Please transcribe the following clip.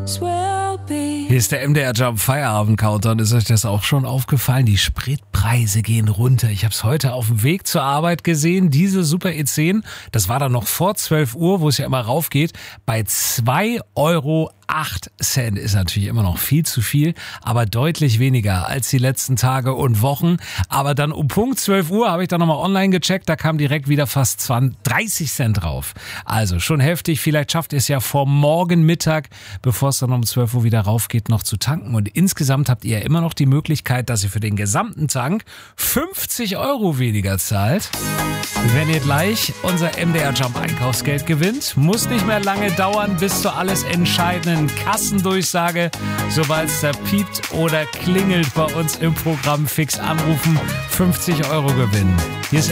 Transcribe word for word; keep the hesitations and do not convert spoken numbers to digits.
Hier ist der M D R Jump Feierabend Countdown. Ist euch das auch schon aufgefallen? Die Spritpreise gehen runter. Ich habe es heute auf dem Weg zur Arbeit gesehen. Diese Super E zehn, das war dann noch vor zwölf Uhr, wo es ja immer raufgeht, bei zwei Euro acht Cent. Ist natürlich immer noch viel zu viel, aber deutlich weniger als die letzten Tage und Wochen. Aber dann um Punkt zwölf Uhr habe ich dann nochmal online gecheckt, da kam direkt wieder fast zwanzig, dreißig Cent drauf. Also schon heftig. Vielleicht schafft ihr es ja vor morgen Mittag, bevor es dann um zwölf Uhr wieder raufgeht, noch zu tanken. Und insgesamt habt ihr ja immer noch die Möglichkeit, dass ihr für den gesamten Tank fünfzig Euro weniger zahlt. Wenn ihr gleich unser M D R Jump Einkaufsgeld gewinnt, muss nicht mehr lange dauern bis zur alles entscheidenden Kassendurchsage. Sobald es da piept oder klingelt bei uns im Programm, fix anrufen, fünfzig Euro gewinnen. Hier ist